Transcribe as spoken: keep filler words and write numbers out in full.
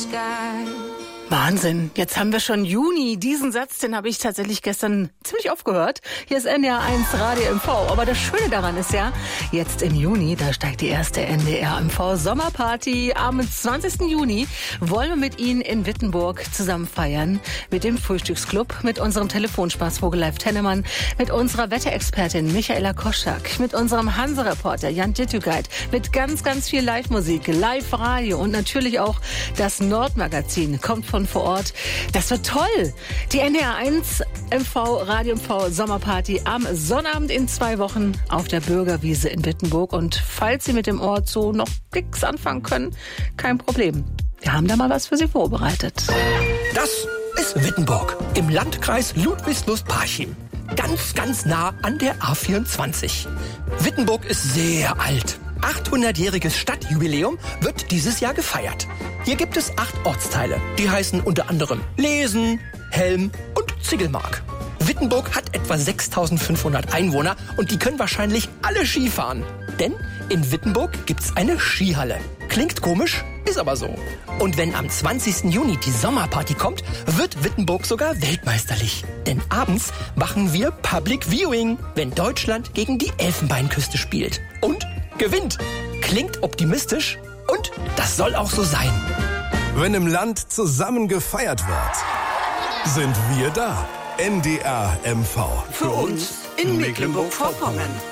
Wahnsinn, jetzt haben wir schon Juni. Diesen Satz, den habe ich tatsächlich gestern ziemlich oft gehört. Hier ist N D R eins Radio M V. Aber das Schöne daran ist ja, jetzt im Juni, da steigt die erste N D R M V Sommerparty. Am zwanzigsten Juni wollen wir mit Ihnen in Wittenburg zusammen feiern. Mit dem Frühstücksclub, mit unserem Telefonspaßvogel Live Tennemann, mit unserer Wetterexpertin Michaela Koschak, mit unserem Hanse-Reporter Jan Dittügeit, mit ganz, ganz viel Live-Musik, Live-Radio und natürlich auch das Nordmagazin kommt von vor Ort. Das wird toll. Die N D R eins M V, Radio M V Sommerparty am Sonnabend in zwei Wochen auf der Bürgerwiese in Wittenburg. Und falls Sie mit dem Ort so noch nix anfangen können, kein Problem. Wir haben da mal was für Sie vorbereitet. Das ist Wittenburg im Landkreis Ludwigslust-Parchim. Ganz, ganz nah an der A vierundzwanzig. Wittenburg ist sehr alt. achthundertjähriges Stadtjubiläum wird dieses Jahr gefeiert. Hier gibt es acht Ortsteile. Die heißen unter anderem Lesen, Helm und Ziegelmark. Wittenburg hat etwa sechstausendfünfhundert Einwohner und die können wahrscheinlich alle Skifahren. Denn in Wittenburg gibt's eine Skihalle. Klingt komisch, ist aber so. Und wenn am zwanzigsten Juni die Sommerparty kommt, wird Wittenburg sogar weltmeisterlich. Denn abends machen wir Public Viewing, wenn Deutschland gegen die Elfenbeinküste spielt. Und gewinnt. Klingt optimistisch und das soll auch so sein. Wenn im Land zusammen gefeiert wird, sind wir da. N D R M V. Für uns in Mecklenburg-Vorpommern.